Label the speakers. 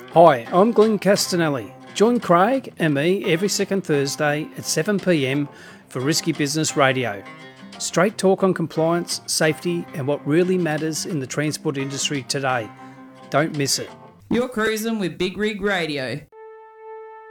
Speaker 1: Hi, I'm Glenn Castanelli. Join Craig and me every second Thursday at 7 p.m. for Risky Business Radio. Straight talk on compliance, safety, and what really matters in the transport industry today. Don't miss it.
Speaker 2: You're cruising with Big Rig Radio.